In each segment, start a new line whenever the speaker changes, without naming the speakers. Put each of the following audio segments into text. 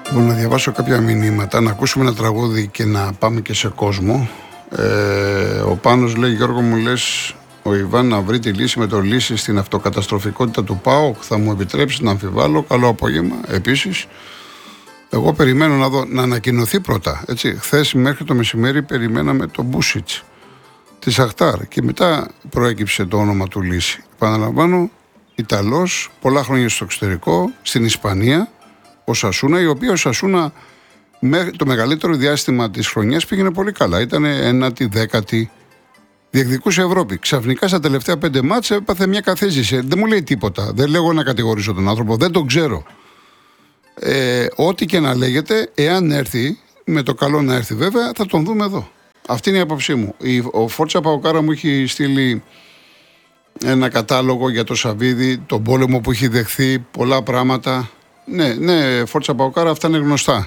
Λοιπόν, να διαβάσω κάποια μηνύματα, να ακούσουμε ένα τραγούδι και να πάμε και σε κόσμο. Ο Πάνος λέει: Γιώργο μου, λες ο Ιβάν να βρει τη λύση με το λύση στην αυτοκαταστροφικότητα του ΠΑΟΚ? Θα μου επιτρέψει να αμφιβάλλω? Καλό απόγευμα. Επίσης, εγώ περιμένω να δω, να ανακοινωθεί πρώτα. Χθες μέχρι το μεσημέρι περιμέναμε τον Μπούσιτς τη Σαχτάρ και μετά προέκυψε το όνομα του λύση. Επαναλαμβάνω, Ιταλός, πολλά χρόνια στο εξωτερικό, στην Ισπανία, ο Σασούνα, η οποία ο Σασούνα το μεγαλύτερο διάστημα της χρονιάς πήγαινε πολύ καλά. Ήταν 9η, 10η, διεκδικούσε Ευρώπη. Ξαφνικά στα τελευταία 5 μάτς έπαθε μια καθίζηση. Δεν μου λέει τίποτα. Δεν λέγω να κατηγορήσω τον άνθρωπο, δεν τον ξέρω. Ό,τι και να λέγεται, εάν έρθει, με το καλό να έρθει βέβαια, θα τον δούμε εδώ. Αυτή είναι η άποψή μου. Ο Φόρτσα Παοκάρα μου έχει στείλει ένα κατάλογο για το Σαββίδι, τον πόλεμο που έχει δεχθεί, πολλά πράγματα. Ναι, Φόρτσα Παοκάρα, αυτά είναι γνωστά.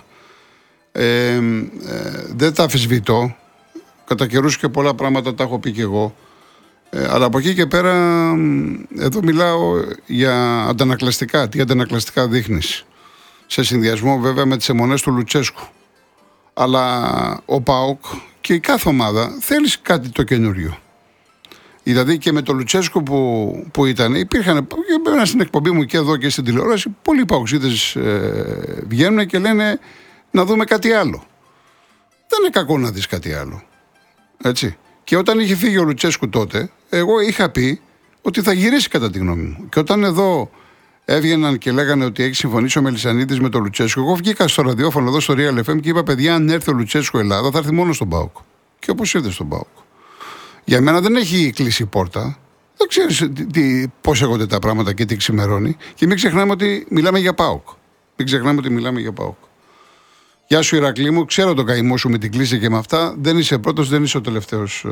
Δεν τα αμφισβητώ. Κατά καιρούς και πολλά πράγματα τα έχω πει και εγώ. Αλλά από εκεί και πέρα, εδώ μιλάω για αντανακλαστικά. Τι αντανακλαστικά δείχνεις? Σε συνδυασμό βέβαια με τις αιμονές του Λουτσέσκου. Αλλά ο ΠΑΟΚ και η κάθε ομάδα θέλει κάτι το καινούριο. Δηλαδή και με το Λουτσέσκου που ήταν, υπήρχαν στην εκπομπή μου και εδώ και στην τηλεόραση, πολλοί παοξίδες βγαίνουν και λένε να δούμε κάτι άλλο. Δεν είναι κακό να δεις κάτι άλλο. Έτσι. Και όταν είχε φύγει ο Λουτσέσκου τότε, εγώ είχα πει ότι θα γυρίσει κατά τη γνώμη μου. Και όταν εδώ έβγαιναν και λέγανε ότι έχει συμφωνήσει ο Μελισσανίδης με τον Λουτσέσκου, εγώ βγήκα στο ραδιόφωνο εδώ στο Real FM και είπα: παιδιά, αν έρθει ο Λουτσέσκου Ελλάδα, θα έρθει μόνο στον ΠΑΟΚ. Και όπως ήρθε στον ΠΑΟΚ. Για μένα δεν έχει κλείσει η πόρτα. Δεν ξέρεις πώς έχονται τα πράγματα και τι ξημερώνει. Και μην ξεχνάμε ότι μιλάμε για ΠΑΟΚ. Γεια σου, Ηρακλή μου. Ξέρω τον καημό σου με την κλίση και με αυτά. Δεν είσαι πρώτος, δεν είσαι ο τελευταίος.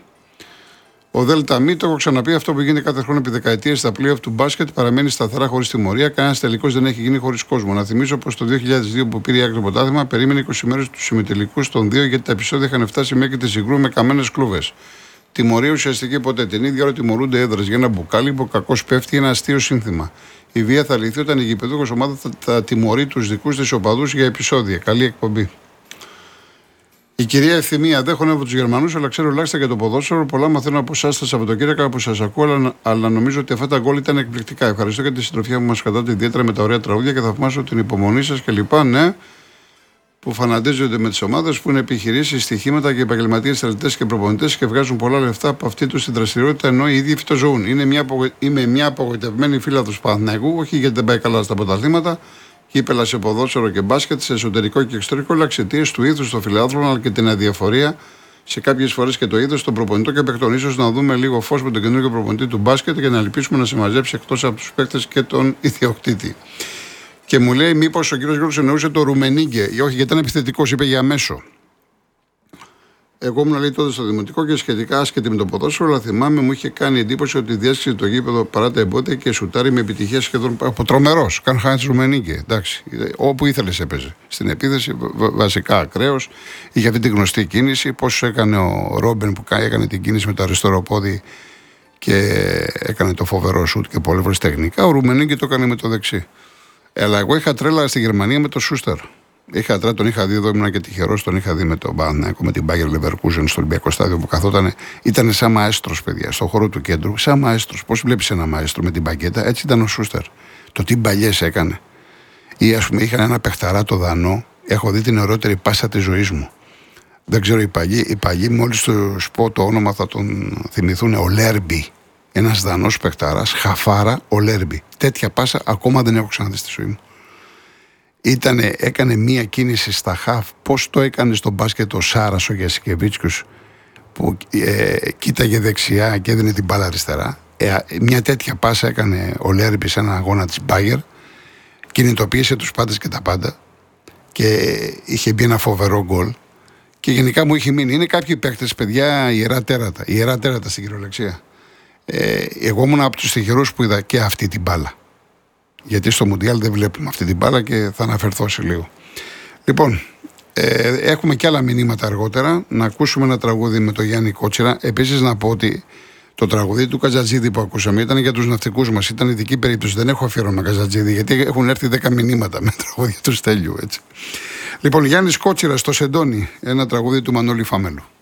Ο Δέλτα Μη, το έχω ξαναπεί, αυτό που γίνεται κάθε χρόνο επί δεκαετίες στα playoff του μπάσκετ παραμένει σταθερά χωρίς τιμωρία. Κανένας τελικός δεν έχει γίνει χωρίς κόσμο. Να θυμίσω πως το 2002 που πήρε η άκρη το πρωτάθλημα περίμενε 20 μέρες τους ημιτελικούς των 2 γιατί τα επεισόδια είχαν φτάσει μέχρι τη Συγκρού με καμένες κλούβες. Τιμωρία ουσιαστική ποτέ. Την ίδια ώρα τιμωρούνται έδρες για ένα μπουκάλι που κακώς πέφτει, ένα αστείο σύνθημα. Η βία θα λυθεί όταν η γηπεδούχος ομάδα θα τιμωρεί τους δικούς της οπαδούς για επεισόδια. Καλή εκπομπή. Η κυρία Ευθυμία, δεν χωνεύω τους Γερμανούς, αλλά ξέρω ελάχιστα για το ποδόσφαιρο. Πολλά μαθαίνω από εσάς τα Σαββατοκύριακα που σας ακούω, αλλά νομίζω ότι αυτά τα γκολ ήταν εκπληκτικά. Ευχαριστώ για τη συντροφιά που μας κατάτε, ιδιαίτερα με τα ωραία τραγούδια και θαυμάζω την υπομονή σας κλπ. Ναι, που φανατίζονται με τις ομάδες που είναι επιχειρήσεις, στοιχήματα και επαγγελματίες αθλητές και προπονητές και βγάζουν πολλά λεφτά από αυτή τους την δραστηριότητα ενώ οι ίδιοι φυτοζωούν. Είμαι μια απογοητευμένη φίλαθος Παναθηναϊκού, όχι γιατί δεν πάει καλά στα πρωταθλήματα. Κύπελα σε ποδόσφαιρο και μπάσκετ, σε εσωτερικό και εξωτερικό, αλλά εξαιτίας του είδους των φιλάθλων, αλλά και την αδιαφορία σε κάποιες φορές και το είδος των προπονητών και παιχτών. Ίσως να δούμε λίγο φως με τον καινούργιο προπονητή του μπάσκετ για να ελπίσουμε να συμμαζέψει εκτός από τους παίκτες και τον ιδιοκτήτη. Και μου λέει, μήπως ο κύριος Γιώργος εννοούσε το Ρουμενίγκε, όχι γιατί ήταν επιθετικός, είπε για μέσο. Εγώ ήμουν λέει τότε στο δημοτικό και σχετικά άσχετη με το ποδόσφαιρο, αλλά θυμάμαι μου είχε κάνει εντύπωση ότι διέσκησε το γήπεδο παρά τα εμπόδια και σουτάρει με επιτυχία σχεδόν από τρομερός. Καν χάνει Ρουμενίγκε. Εντάξει, όπου ήθελε έπαιζε. Στην επίθεση, βασικά ακραίος, είχε αυτή τη γνωστή κίνηση. Πώς έκανε ο Ρόμπεν που έκανε την κίνηση με το αριστερό πόδι και έκανε το φοβερό σουτ και πολλές φορές τεχνικά. Ο Ρουμενίγκε το έκανε με το δεξί. Αλλά εγώ είχα τρέλα στη Γερμανία με το Σούστερ. Τον είχα δει εδώ, ήμουν και τυχερός, τον είχα δει με τον Παναθηναϊκό, με την Bayer Leverkusen στο Ολυμπιακό στάδιο που καθόταν. Ήταν σαν μαέστρος, παιδιά, στον χώρο του κέντρου. Σαν μαέστρος. Πώς βλέπεις ένα μαέστρο με την μπαγκέτα, έτσι ήταν ο Σούστερ. Το τι μπαλιές έκανε. Ή ας πούμε, είχαν ένα παιχταρά το Δανό, έχω δει την ωραιότερη πάσα της ζωής μου. Δεν ξέρω οι παλιοί, μόλις του πω το όνομα θα τον θυμηθούν, ο Λέρμπι. Ένας Δανός παιχταράς, χαφάρα, ο Λέρμπι. Τέτοια πάσα ακόμα δεν έχω ξαναδεί στη ζωή μου. Έκανε μία κίνηση στα χαφ. Πώς το έκανε στο μπάσκετ ο Σάρας, ο Γιασικεβίτσκιος, που κοίταγε δεξιά και έδινε την μπάλα αριστερά. Μια τέτοια πάσα έκανε ο Λέρμπι σε ένα αγώνα της Bayer. Κινητοποίησε τους πάντες και τα πάντα. Και είχε μπει ένα φοβερό γκολ. Και γενικά μου είχε μείνει. Είναι κάποιοι παίκτες, παιδιά, ιερά τέρατα στην κυριολεξία. Εγώ ήμουν από τους τυχερούς που είδα και αυτή την μπάλα. Γιατί στο Μουντιάλ δεν βλέπουμε αυτή την μπάλα και θα αναφερθώ σε λίγο. Λοιπόν, έχουμε και άλλα μηνύματα αργότερα. Να ακούσουμε ένα τραγούδι με τον Γιάννη Κότσιρα. Επίσης να πω ότι Το τραγουδί του Καζατζίδη που ακούσαμε ήταν για τους ναυτικούς μας. Ήταν ειδική περίπτωση. Δεν έχω αφιέρωμα Καζατζίδη, γιατί έχουν έρθει 10 μηνύματα με τραγούδια του Στέλιου. Έτσι. Λοιπόν, Γιάννης Κότσιρας στο Σεντόνι, ένα τραγούδι του Μανώλη Φαμέλου.